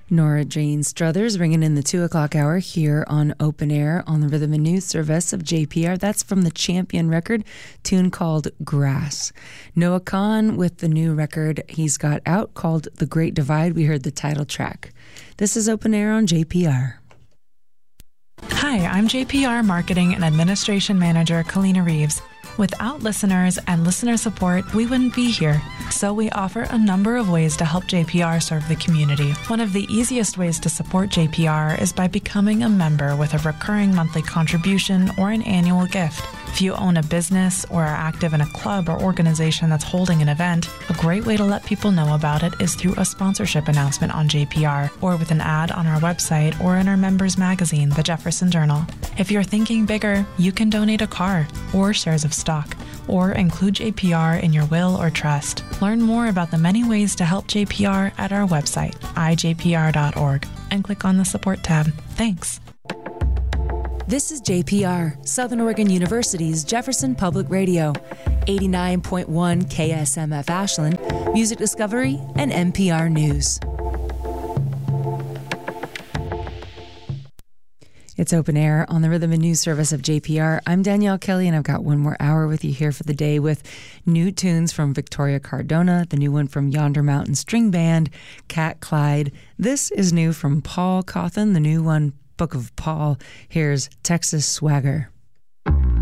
Nora Jane Struthers ringing in the 2 o'clock hour here on Open Air on the Rhythm and News Service of JPR. That's from the Champion record, tune called Grass. Noah Kahan with the new record he's got out called The Great Divide. We heard the title track. This is Open Air on JPR. Hi, I'm JPR Marketing and Administration Manager Kalina Reeves. Without listeners and listener support, we wouldn't be here. So we offer a number of ways to help JPR serve the community. One of the easiest ways to support JPR is by becoming a member with a recurring monthly contribution or an annual gift. If you own a business or are active in a club or organization that's holding an event, a great way to let people know about it is through a sponsorship announcement on JPR or with an ad on our website or in our members magazine, the Jefferson Journal. If you're thinking bigger, you can donate a car or shares of stock or include JPR in your will or trust. Learn more about the many ways to help JPR at our website, ijpr.org, and click on the support tab. Thanks. This is JPR, Southern Oregon University's Jefferson Public Radio, 89.1 KSMF Ashland, Music Discovery, and NPR News. It's Open Air on the Rhythm and News Service of JPR. I'm Danielle Kelly, and I've got one more hour with you here for the day with new tunes from Victoria Cardona, the new one from Yonder Mountain String Band, Cat Clyde. This is new from Paul Cawthon, the new one, Book of Paul. Here's Texas Swagger.